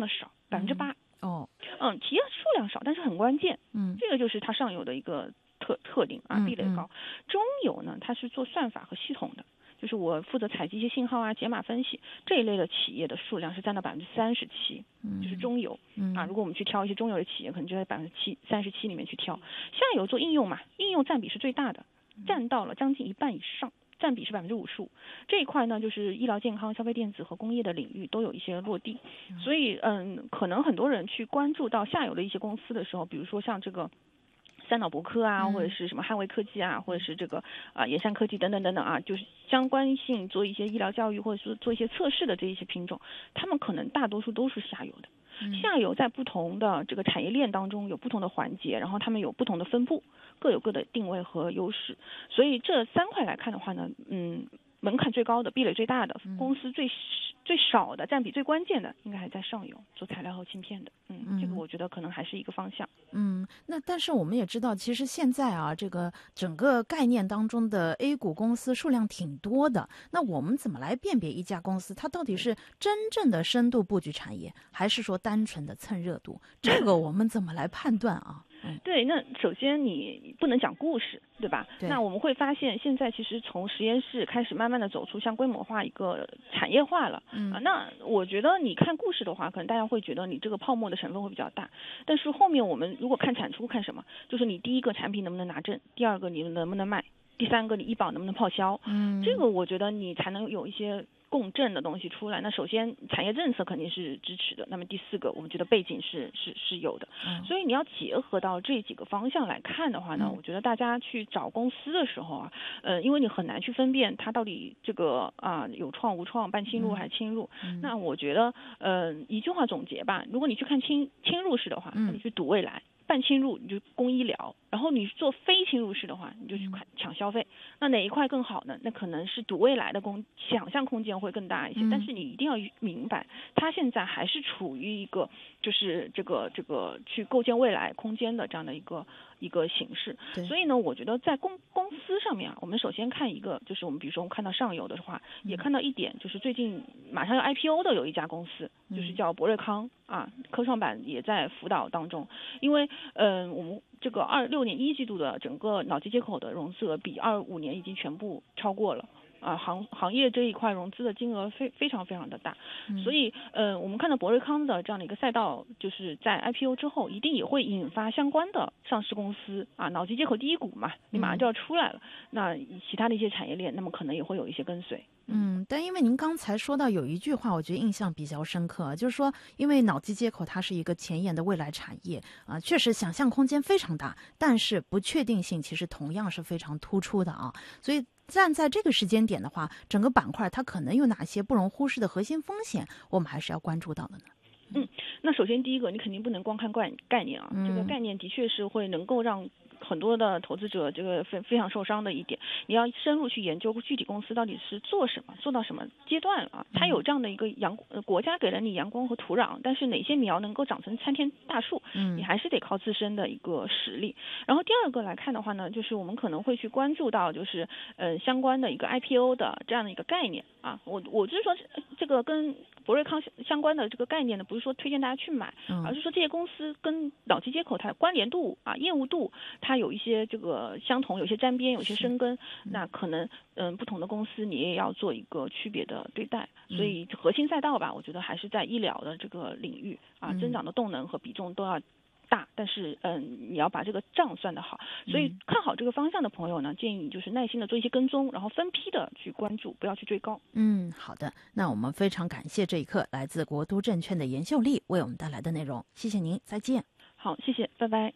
的少，8%。企业数量少，但是很关键。这个就是它上游的一个特点啊，壁垒高。中游呢，它是做算法和系统的。就是我负责采集一些信号啊、解码分析这一类的企业的数量是占到37%，就是中游啊。如果我们去挑一些中游的企业，可能就在37%里面去挑。下游做应用嘛，应用占比是最大的，占到了将近1半以上，占比是55%。这一块呢，就是医疗健康、消费电子和工业的领域都有一些落地。所以可能很多人去关注到下游的一些公司的时候，比如说像这个三脑博科啊，或者是什么汉威科技啊，或者是这个延山科技等等等等啊，就是相关性做一些医疗教育或者是做一些测试的这一些品种，他们可能大多数都是下游的。下游在不同的这个产业链当中有不同的环节，然后他们有不同的分布，各有各的定位和优势。所以这3块来看的话呢，门槛最高的、壁垒最大的、公司最少的、占比最关键的，应该还在上游做材料和芯片的。这个我觉得可能还是一个方向。 那但是我们也知道，其实现在啊，这个整个概念当中的 A 股公司数量挺多的。那我们怎么来辨别一家公司它到底是真正的深度布局产业，还是说单纯的蹭热度？这个我们怎么来判断啊？ 对，那首先你不能讲故事，对吧？ 对。 那我们会发现，现在其实从实验室开始慢慢的走出像规模化一个产业化了。那我觉得你看故事的话，可能大家会觉得你这个泡沫的成分会比较大，但是后面我们如果看产出，看什么？就是你第一个产品能不能拿证，第二个你能不能卖，第三个你医保能不能报销。这个我觉得你才能有一些共振的东西出来。那首先产业政策肯定是支持的，那么第4个我们觉得背景是有的。所以你要结合到这几个方向来看的话呢，我觉得大家去找公司的时候啊，因为你很难去分辨它到底这个有创无创，半侵入还是侵入。那我觉得一句话总结吧，如果你去看侵入式的话，那你去赌未来。半侵入你就攻医疗，然后你做非侵入式的话，你就去抢消费。那哪一块更好呢？那可能是赌未来的想象空间会更大一些。但是你一定要明白，它现在还是处于一个就是这个去构建未来空间的这样的一个形式。所以呢，我觉得在公司上面啊，我们首先看一个，就是我们比如说我们看到上游的话，也看到一点，就是最近马上要 IPO 的有一家公司，就是叫博瑞康啊，科创板也在辅导当中。因为我们这个26年1季度的整个脑机接口的融资额比25年已经全部超过了。行业这一块融资的金额非常非常的大。所以我们看到博瑞康的这样的一个赛道，就是在 IPO 之后一定也会引发相关的上市公司啊，脑机接口第一股嘛，你马上就要出来了。那其他的一些产业链，那么可能也会有一些跟随。 但因为您刚才说到有一句话，我觉得印象比较深刻，就是说，因为脑机接口它是一个前沿的未来产业啊，确实想象空间非常大，但是不确定性其实同样是非常突出的啊。所以站在这个时间点的话，整个板块它可能有哪些不容忽视的核心风险，我们还是要关注到的呢？ 那首先第一个，你肯定不能光看概念啊，这个概念的确是会能够让很多的投资者这个非常受伤的一点。你要深入去研究具体公司到底是做什么，做到什么阶段啊？它有这样的一个国家给了你阳光和土壤，但是哪些苗能够长成参天大树，你还是得靠自身的一个实力。然后第二个来看的话呢，就是我们可能会去关注到就是相关的一个 IPO 的这样的一个概念啊。我就是说这个跟博瑞康相关的这个概念呢，不是说推荐大家去买，而是说这些公司跟脑机接口它的关联度啊、业务度，它有一些这个相同，有些沾边，有些生根。那可能不同的公司你也要做一个区别的对待。所以核心赛道吧，我觉得还是在医疗的这个领域啊，增长的动能和比重都要大，但是你要把这个账算得好。所以看好这个方向的朋友呢，建议你就是耐心的做一些跟踪，然后分批的去关注，不要去追高。 好的，那我们非常感谢这一刻来自国都证券的严秀丽为我们带来的内容，谢谢您，再见。 好，谢谢，拜拜。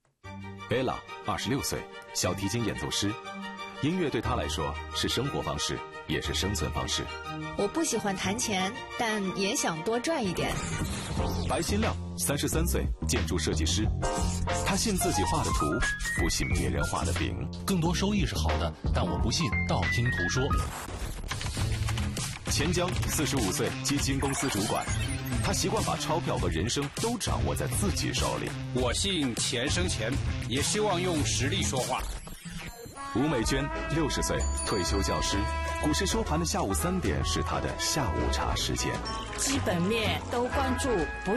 Bella 26岁，小提琴演奏师。音乐对她来说是生活方式，也是生存方式。 我不喜欢弹钱，但也想多赚一点。 白新亮33岁，建筑设计师。他信自己画的图，不信别人画的饼。 更多收益是好的，但我不信道听途说。 钱江45岁，基金公司主管。他习惯把钞票和人生都掌握在自己手里。 我信钱生钱，也希望用实力说话。 吴美娟60岁，退休教师。股市收盘的下午3点是她的下午茶时间。 基本面都关注，不